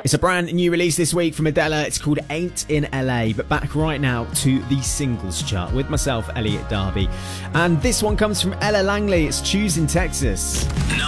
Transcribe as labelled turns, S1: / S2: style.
S1: It's a brand new release this week from Adela. It's called Ain't in LA. But back right now to the singles chart with myself, Elliot Darby. And this one comes from Ella Langley. It's Choosing Texas.
S2: No.